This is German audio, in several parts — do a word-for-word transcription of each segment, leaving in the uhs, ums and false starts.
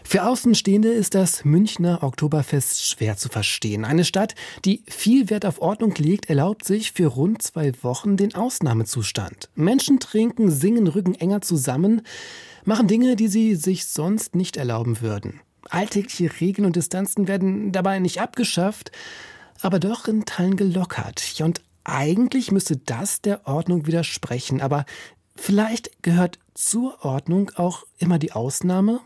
Für Außenstehende ist das Münchner Oktoberfest schwer zu verstehen. Eine Stadt, die viel Wert auf Ordnung legt, erlaubt sich für rund zwei Wochen den Ausnahmezustand. Menschen trinken, singen, rücken enger zusammen, machen Dinge, die sie sich sonst nicht erlauben würden. Alltägliche Regeln und Distanzen werden dabei nicht abgeschafft, aber doch in Teilen gelockert. Ja, und eigentlich müsste das der Ordnung widersprechen. Aber vielleicht gehört zur Ordnung auch immer die Ausnahme?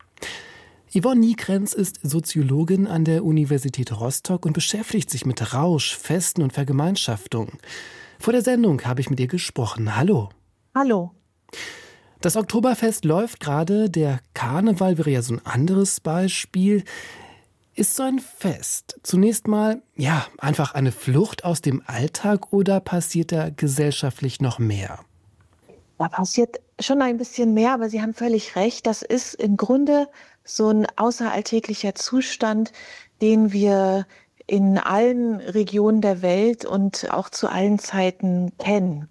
Yvonne Niekrenz ist Soziologin an der Universität Rostock und beschäftigt sich mit Rausch, Festen und Vergemeinschaftung. Vor der Sendung habe ich mit ihr gesprochen. Hallo. Hallo. Das Oktoberfest läuft gerade. Der Karneval wäre ja so ein anderes Beispiel. Ist so ein Fest zunächst mal, ja, einfach eine Flucht aus dem Alltag oder passiert da gesellschaftlich noch mehr? Da passiert schon ein bisschen mehr, aber Sie haben völlig recht. Das ist im Grunde so ein außeralltäglicher Zustand, den wir in allen Regionen der Welt und auch zu allen Zeiten kennen.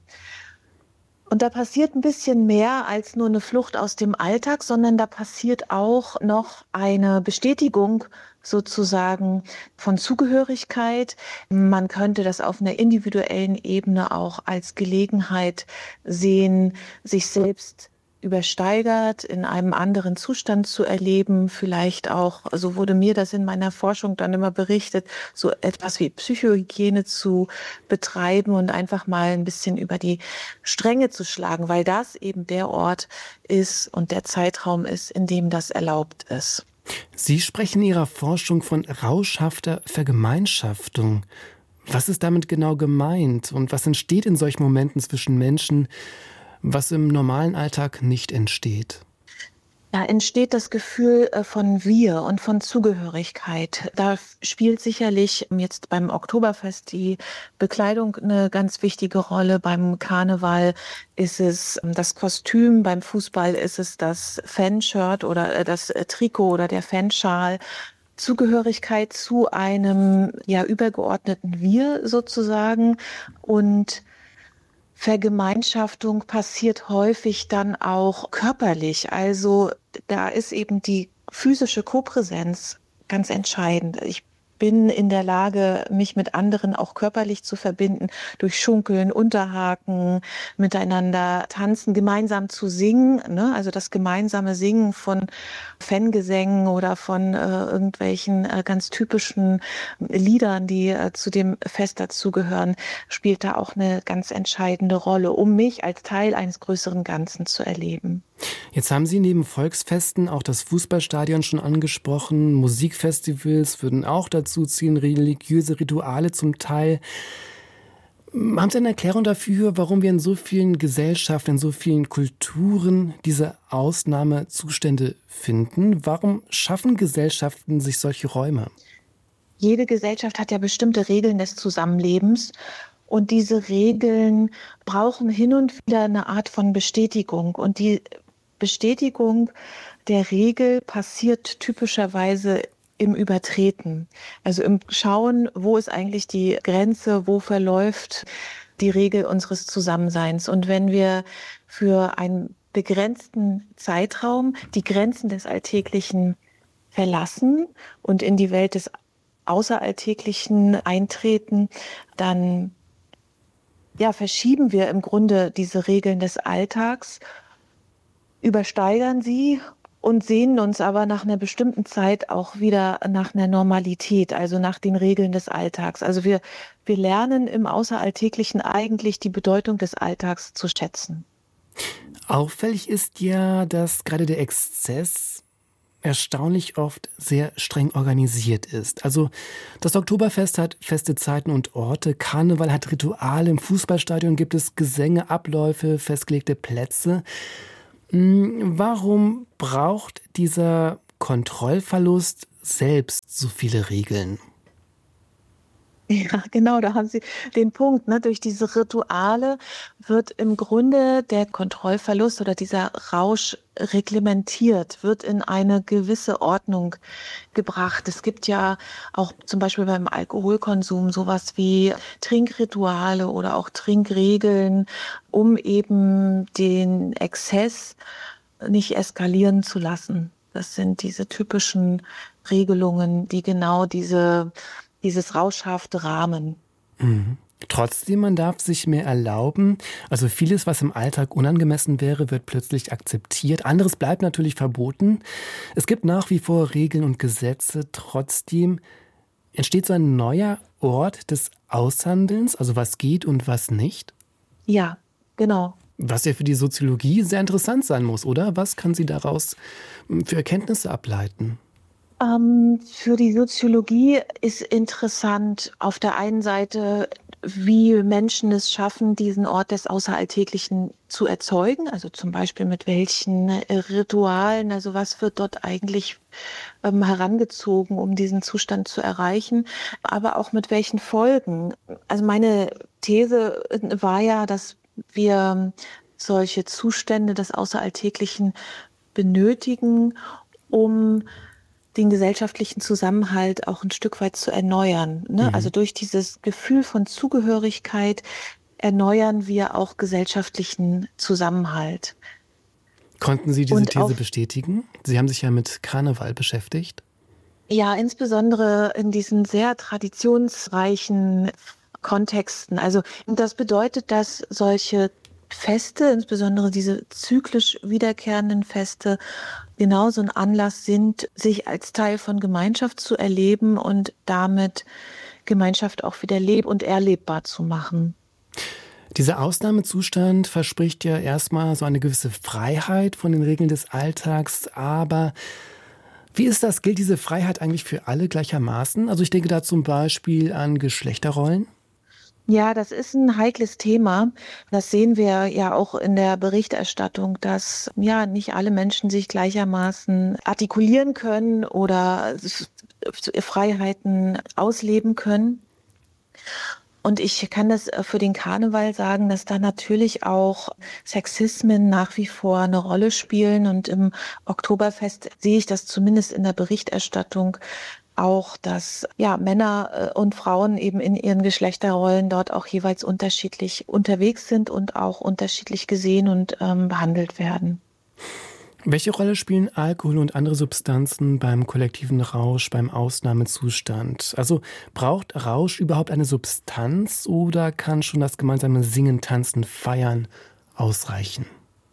Und da passiert ein bisschen mehr als nur eine Flucht aus dem Alltag, sondern da passiert auch noch eine Bestätigung sozusagen von Zugehörigkeit. Man könnte das auf einer individuellen Ebene auch als Gelegenheit sehen, sich selbst übersteigert, in einem anderen Zustand zu erleben, vielleicht auch, so wurde mir das in meiner Forschung dann immer berichtet, so etwas wie Psychohygiene zu betreiben und einfach mal ein bisschen über die Stränge zu schlagen, weil das eben der Ort ist und der Zeitraum ist, in dem das erlaubt ist. Sie sprechen in Ihrer Forschung von rauschhafter Vergemeinschaftung. Was ist damit genau gemeint und was entsteht in solchen Momenten zwischen Menschen, was im normalen Alltag nicht entsteht? Da entsteht das Gefühl von Wir und von Zugehörigkeit. Da spielt sicherlich jetzt beim Oktoberfest die Bekleidung eine ganz wichtige Rolle. Beim Karneval ist es das Kostüm, beim Fußball ist es das Fanshirt oder das Trikot oder der Fanschal. Zugehörigkeit zu einem ja übergeordneten Wir sozusagen und Vergemeinschaftung passiert häufig dann auch körperlich. Also da ist eben die physische Kopräsenz ganz entscheidend. Ich bin in der Lage, mich mit anderen auch körperlich zu verbinden, durch Schunkeln, Unterhaken, miteinander tanzen, gemeinsam zu singen, ne? Also das gemeinsame Singen von Fangesängen oder von äh, irgendwelchen äh, ganz typischen Liedern, die äh, zu dem Fest dazugehören, spielt da auch eine ganz entscheidende Rolle, um mich als Teil eines größeren Ganzen zu erleben. Jetzt haben Sie neben Volksfesten auch das Fußballstadion schon angesprochen. Musikfestivals würden auch dazu ziehen, religiöse Rituale zum Teil. Haben Sie eine Erklärung dafür, warum wir in so vielen Gesellschaften, in so vielen Kulturen diese Ausnahmezustände finden? Warum schaffen Gesellschaften sich solche Räume? Jede Gesellschaft hat ja bestimmte Regeln des Zusammenlebens. Und diese Regeln brauchen hin und wieder eine Art von Bestätigung. Und die Bestätigung der Regel passiert typischerweise im Übertreten. Also im Schauen, wo ist eigentlich die Grenze, wo verläuft die Regel unseres Zusammenseins. Und wenn wir für einen begrenzten Zeitraum die Grenzen des Alltäglichen verlassen und in die Welt des Außeralltäglichen eintreten, dann ja, verschieben wir im Grunde diese Regeln des Alltags, übersteigern sie und sehnen uns aber nach einer bestimmten Zeit auch wieder nach einer Normalität, also nach den Regeln des Alltags. Also wir, wir lernen im Außeralltäglichen eigentlich die Bedeutung des Alltags zu schätzen. Auffällig ist ja, dass gerade der Exzess erstaunlich oft sehr streng organisiert ist. Also das Oktoberfest hat feste Zeiten und Orte, Karneval hat Rituale, im Fußballstadion gibt es Gesänge, Abläufe, festgelegte Plätze. Warum braucht dieser Kontrollverlust selbst so viele Regeln? Ja, genau, da haben Sie den Punkt. Ne? Durch diese Rituale wird im Grunde der Kontrollverlust oder dieser Rausch reglementiert, wird in eine gewisse Ordnung gebracht. Es gibt ja auch zum Beispiel beim Alkoholkonsum sowas wie Trinkrituale oder auch Trinkregeln, um eben den Exzess nicht eskalieren zu lassen. Das sind diese typischen Regelungen, die genau diese, dieses rauschhafte rahmen. Mhm. Trotzdem, man darf sich mehr erlauben. Also vieles, was im Alltag unangemessen wäre, wird plötzlich akzeptiert. Anderes bleibt natürlich verboten. Es gibt nach wie vor Regeln und Gesetze. Trotzdem entsteht so ein neuer Ort des Aushandelns, also was geht und was nicht. Ja, genau. Was ja für die Soziologie sehr interessant sein muss, oder? Was kann sie daraus für Erkenntnisse ableiten? Ähm, für die Soziologie ist interessant auf der einen Seite, wie Menschen es schaffen, diesen Ort des Außeralltäglichen zu erzeugen. Also zum Beispiel mit welchen äh, Ritualen, also was wird dort eigentlich ähm, herangezogen, um diesen Zustand zu erreichen, aber auch mit welchen Folgen. Also meine These äh, war ja, dass wir solche Zustände des Außeralltäglichen benötigen, um den gesellschaftlichen Zusammenhalt auch ein Stück weit zu erneuern, ne? Also Mhm. durch dieses Gefühl von Zugehörigkeit erneuern wir auch gesellschaftlichen Zusammenhalt. Konnten Sie diese Und These auf, bestätigen? Sie haben sich ja mit Karneval beschäftigt. ja, insbesondere in diesen sehr traditionsreichen Kontexten. Also das bedeutet, dass solche Feste, insbesondere diese zyklisch wiederkehrenden Feste, genauso ein Anlass sind, sich als Teil von Gemeinschaft zu erleben und damit Gemeinschaft auch wieder leb- und erlebbar zu machen. Dieser Ausnahmezustand verspricht ja erstmal so eine gewisse Freiheit von den Regeln des Alltags, aber wie ist das? Gilt diese Freiheit eigentlich für alle gleichermaßen? Also ich denke da zum Beispiel an Geschlechterrollen. Ja, das ist ein heikles Thema. Das sehen wir ja auch in der Berichterstattung, dass ja nicht alle Menschen sich gleichermaßen artikulieren können oder s- Freiheiten ausleben können. Und ich kann das äh, für den Karneval sagen, dass da natürlich auch Sexismen nach wie vor eine Rolle spielen. Und im Oktoberfest sehe ich das zumindest in der Berichterstattung auch, dass ja Männer äh, und Frauen eben in ihren Geschlechterrollen dort auch jeweils unterschiedlich unterwegs sind und auch unterschiedlich gesehen und ähm, behandelt werden. Welche Rolle spielen Alkohol und andere Substanzen beim kollektiven Rausch, beim Ausnahmezustand? Also braucht Rausch überhaupt eine Substanz oder kann schon das gemeinsame Singen, Tanzen, Feiern ausreichen?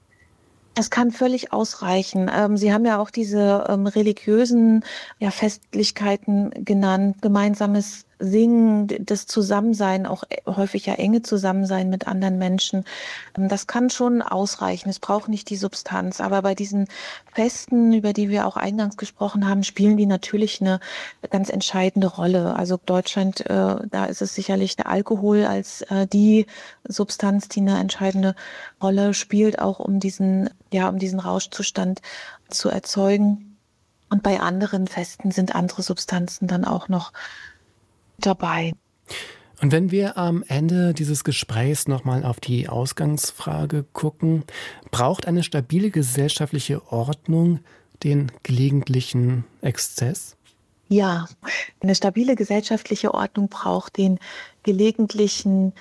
Es kann völlig ausreichen. Ähm, Sie haben ja auch diese ähm, religiösen ja, Festlichkeiten genannt, gemeinsames Singen, d- das Zusammensein, auch äh, häufig ja enge Zusammensein mit anderen Menschen. Ähm, das kann schon ausreichen. Es braucht nicht die Substanz. Aber bei diesen Festen, über die wir auch eingangs gesprochen haben, spielen die natürlich eine ganz entscheidende Rolle. Also Deutschland, äh, da ist es sicherlich der Alkohol als äh, die Substanz, die eine entscheidende Rolle spielt, auch um diesen, ja, um diesen Rauschzustand zu erzeugen. Und bei anderen Festen sind andere Substanzen dann auch noch dabei. Und wenn wir am Ende dieses Gesprächs nochmal auf die Ausgangsfrage gucken, braucht eine stabile gesellschaftliche Ordnung den gelegentlichen Exzess? Ja, eine stabile gesellschaftliche Ordnung braucht den gelegentlichen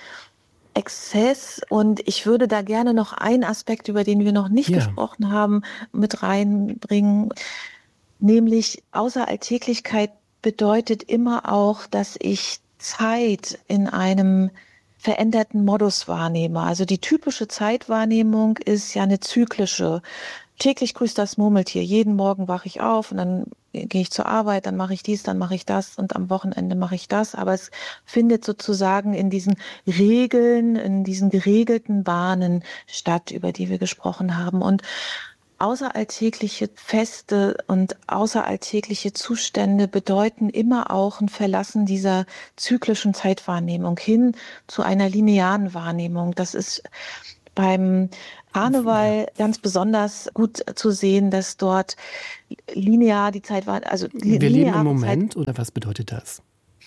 Exzess. Und ich würde da gerne noch einen Aspekt, über den wir noch nicht Ja. gesprochen haben, mit reinbringen. Nämlich Außeralltäglichkeit bedeutet immer auch, dass ich Zeit in einem veränderten Modus wahrnehme. Also die typische Zeitwahrnehmung ist ja eine zyklische. Täglich grüßt das Murmeltier. Jeden Morgen wache ich auf und dann gehe ich zur Arbeit, dann mache ich dies, dann mache ich das und am Wochenende mache ich das. Aber es findet sozusagen in diesen Regeln, in diesen geregelten Bahnen statt, über die wir gesprochen haben. Und außeralltägliche Feste und außeralltägliche Zustände bedeuten immer auch ein Verlassen dieser zyklischen Zeitwahrnehmung hin zu einer linearen Wahrnehmung. Das ist beim Ja. Karneval ganz besonders gut zu sehen, dass dort linear die Zeit war, also li- Wir leben im lineare Zeit. Moment oder was bedeutet das?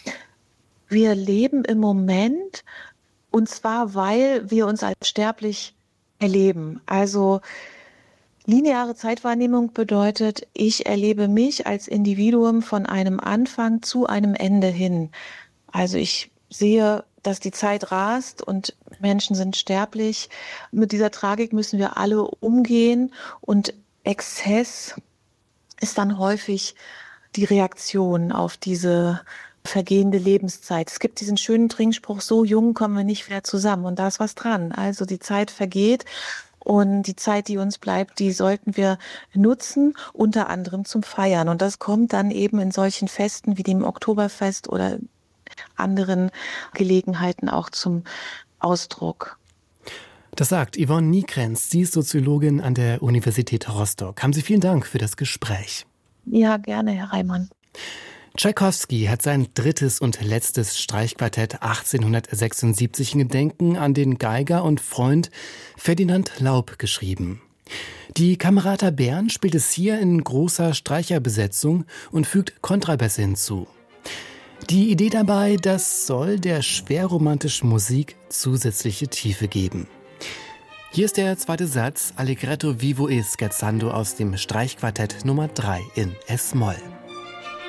Wir leben im Moment und zwar, weil wir uns als sterblich erleben. Also lineare Zeitwahrnehmung bedeutet, ich erlebe mich als Individuum von einem Anfang zu einem Ende hin. Also ich sehe, dass die Zeit rast und Menschen sind sterblich. Mit dieser Tragik müssen wir alle umgehen und Exzess ist dann häufig die Reaktion auf diese vergehende Lebenszeit. Es gibt diesen schönen Trinkspruch, so jung kommen wir nicht wieder zusammen. Und da ist was dran. Also die Zeit vergeht und die Zeit, die uns bleibt, die sollten wir nutzen, unter anderem zum Feiern. Und das kommt dann eben in solchen Festen wie dem Oktoberfest oder anderen Gelegenheiten auch zum Ausdruck. Das sagt Yvonne Niekrenz. Sie ist Soziologin an der Universität Rostock. Haben Sie vielen Dank für das Gespräch. Ja, gerne, Herr Reimann. Tschaikowski hat sein drittes und letztes Streichquartett achtzehnhundertsechsundsiebzig in Gedenken an den Geiger und Freund Ferdinand Laub geschrieben. Die Camerata Bern spielt es hier in großer Streicherbesetzung und fügt Kontrabässe hinzu. Die Idee dabei, das soll der schwerromantischen Musik zusätzliche Tiefe geben. Hier ist der zweite Satz, Allegretto vivo e scherzando aus dem Streichquartett Nummer drei in Es-Moll.